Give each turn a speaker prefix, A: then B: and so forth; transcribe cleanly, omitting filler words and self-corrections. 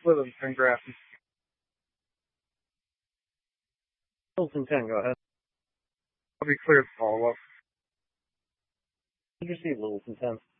A: Littleton 10, Grafton.
B: Littleton 10, go ahead.
A: I'll be clear to follow up.
B: Did you receive Littleton 10?